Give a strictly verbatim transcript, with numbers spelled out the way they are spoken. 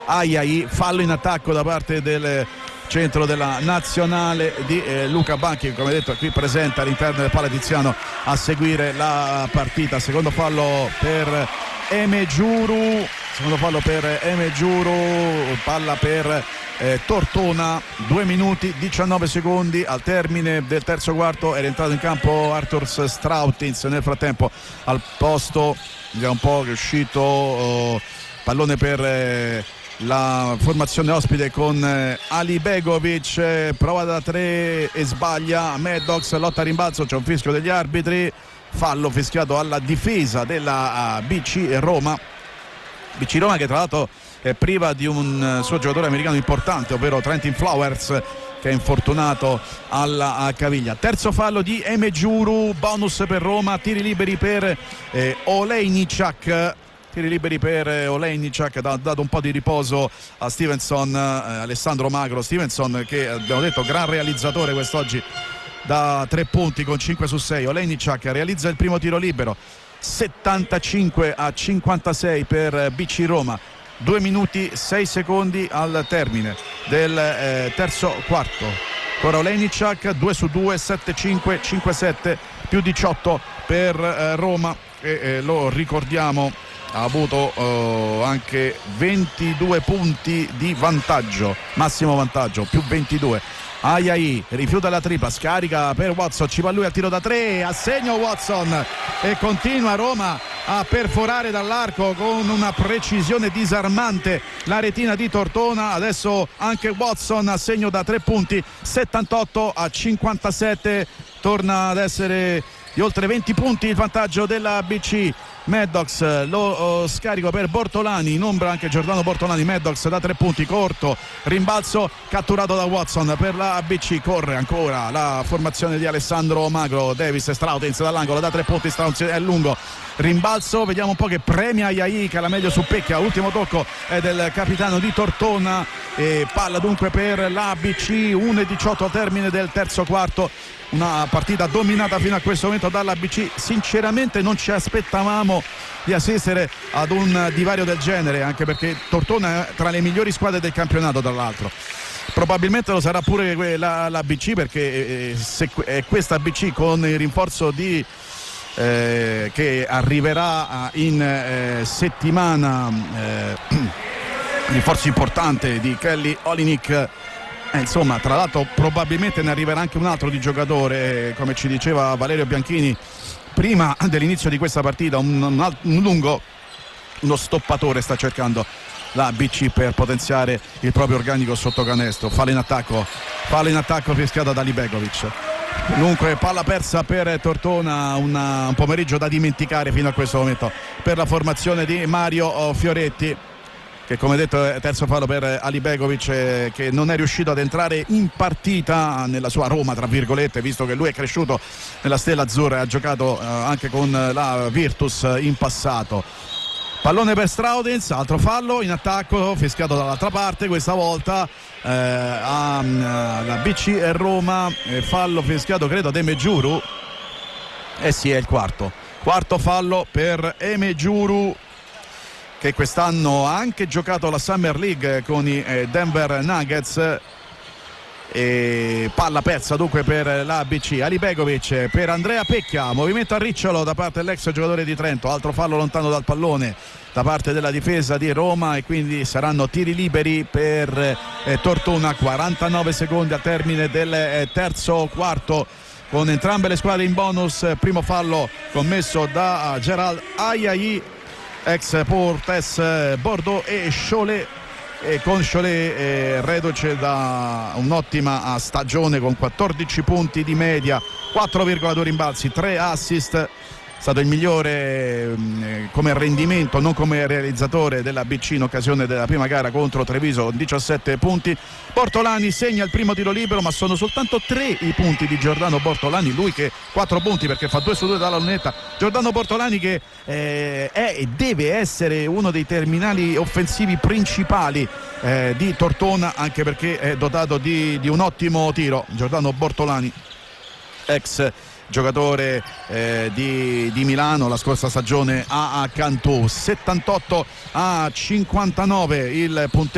Aiai, fallo in attacco da parte del centro della nazionale di eh, Luca Banchi, che come detto è qui presente all'interno del Pala Tiziano a seguire la partita. Secondo fallo per Emegiuru, secondo fallo per Emegiuru, palla per eh, Tortona, due minuti diciannove secondi al termine del terzo quarto. Era entrato in campo Arthurs Strautins nel frattempo al posto, vediamo un po' che è uscito, oh, pallone per eh, la formazione ospite con eh, Ali Begovic, eh, prova da tre e sbaglia. Maddox, lotta a rimbalzo, c'è un fischio degli arbitri, fallo fischiato alla difesa della uh, B C Roma. B C Roma che tra l'altro è priva di un uh, suo giocatore americano importante, ovvero Trentin Flowers, che è infortunato alla caviglia. Terzo fallo di Emegiuru, bonus per Roma, tiri liberi per eh, Olejniczak. Tiri liberi per Olejniczak, ha dato un po' di riposo a Stevenson, eh, Alessandro Magro. Stevenson, che abbiamo detto gran realizzatore quest'oggi da tre punti con cinque su sei. Olejniczak realizza il primo tiro libero, settantacinque a cinquantasei per B C Roma. Due minuti sei secondi al termine del eh, terzo quarto. Ancora Olejniczak, due su due, sette cinque, cinque sette, più diciotto per eh, Roma, e eh, lo ricordiamo ha avuto uh, anche ventidue punti di vantaggio, massimo vantaggio, più ventidue. Aiai rifiuta la tripla, scarica per Watson, ci va lui al tiro da tre, a segno Watson, e continua Roma a perforare dall'arco con una precisione disarmante la retina di Tortona. Adesso anche Watson a segno da tre punti, settantotto a cinquantasette, torna ad essere di oltre venti punti il vantaggio della B C. Maddox, lo oh, scarico per Bortolani, in ombra anche Giordano Bortolani. Maddox da tre punti, corto, rimbalzo catturato da Watson per la B C. Corre ancora la formazione di Alessandro Magro. Davis, Strautins dall'angolo da tre punti, Strautins è lungo, rimbalzo, vediamo un po' che premia Aiai, che ha la meglio su Pecchia. Ultimo tocco è del capitano di Tortona, e palla dunque per la B C. uno e diciotto al termine del terzo quarto. Una partita dominata fino a questo momento dalla B C. Sinceramente non ci aspettavamo di assistere ad un divario del genere, anche perché Tortona è tra le migliori squadre del campionato, tra l'altro. Probabilmente lo sarà pure la, la B C, perché eh, se è questa B C con il rinforzo di eh, che arriverà in eh, settimana, eh, rinforzo importante di Kelly Olynyk. Eh, insomma, tra l'altro probabilmente ne arriverà anche un altro di giocatore, eh, come ci diceva Valerio Bianchini prima dell'inizio di questa partita, un, un, un lungo, uno stoppatore sta cercando la B C per potenziare il proprio organico sotto canestro. Fallo in attacco, fallo in attacco fischiata da Ali Begovic. Dunque palla persa per Tortona, una, un pomeriggio da dimenticare fino a questo momento per la formazione di Mario Fioretti, che come detto è terzo fallo per Ali Begovic, eh, che non è riuscito ad entrare in partita nella sua Roma, tra virgolette, visto che lui è cresciuto nella Stella Azzurra e ha giocato eh, anche con la Virtus in passato. Pallone per Strautins, altro fallo in attacco fischiato dall'altra parte, questa volta eh, alla B C e Roma, eh, fallo fischiato credo ad Emegiuru, eh sì, è il quarto quarto fallo per Emegiuru, che quest'anno ha anche giocato la Summer League con i eh, Denver Nuggets. E palla persa dunque per la B C. Ali Begovic per Andrea Pecchia, movimento a ricciolo da parte dell'ex giocatore di Trento, altro fallo lontano dal pallone da parte della difesa di Roma, e quindi saranno tiri liberi per eh, Tortona. Quarantanove secondi al termine del eh, terzo quarto, con entrambe le squadre in bonus. Primo fallo commesso da uh, Gerald Aiai, ex Portes Bordeaux e Cholet, e con Cholet eh, reduce da un'ottima stagione con quattordici punti di media, quattro virgola due rimbalzi, tre assist. È stato il migliore eh, come rendimento, non come realizzatore, della B C in occasione della prima gara contro Treviso, con diciassette punti. Bortolani segna il primo tiro libero, ma sono soltanto tre i punti di Giordano Bortolani, lui che quattro punti perché fa due su due dalla lunetta. Giordano Bortolani che eh, è e deve essere uno dei terminali offensivi principali eh, di Tortona, anche perché è dotato di, di un ottimo tiro. Giordano Bortolani, ex giocatore eh, di, di Milano la scorsa stagione a, a Cantù. Settantotto a cinquantanove il punteggio.